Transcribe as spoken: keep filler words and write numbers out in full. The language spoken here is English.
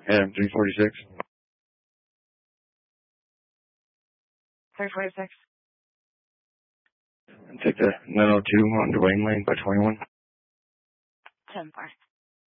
Adam three forty-six. three forty-six. Take the nine oh two on Dwayne Lane by twenty-one. ten four.